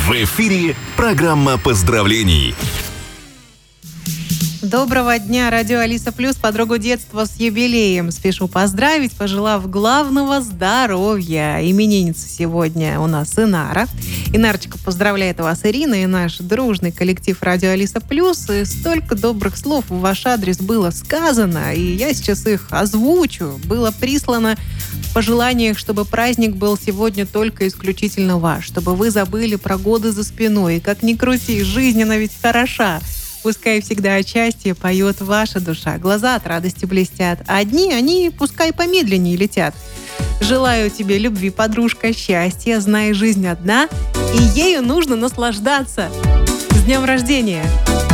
В эфире программа поздравлений. Доброго дня, радио Алиса Плюс, подругу детства с юбилеем. Спешу поздравить, пожелав главного здоровья. Именинница сегодня у нас Инара. Инарочка, поздравляет вас Ирина и наш дружный коллектив радио Алиса Плюс. И столько добрых слов в ваш адрес было сказано, и я сейчас их озвучу. Было прислано в пожеланиях, чтобы праздник был сегодня только исключительно ваш, чтобы вы забыли про годы за спиной. И как ни крути, жизнь, она ведь хороша. Пускай всегда от счастья поет ваша душа, глаза от радости блестят, а дни, они пускай помедленнее летят. Желаю тебе любви, подружка, счастья, знай, жизнь одна, и ею нужно наслаждаться. С днем рождения!